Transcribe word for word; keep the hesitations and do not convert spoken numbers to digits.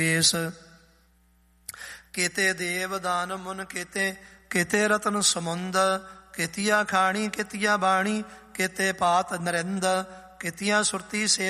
ਦੇਸ। ਕਿਤੇ ਦੇਵ ਦਾਨ ਮੁਨ ਕਿਤੇ, ਕਿਤੇ ਰਤਨ ਸਮੁੰਦ, ਕਿਤੀਆ ਖਾਣੀ ਕਿਤੀਆ ਬਾਣੀ, ਕਿਤੇ ਪਾਤ ਨਰਿੰਦ, ਕਿਤੀਆਂ ਸੁਰਤੀ ਸੇ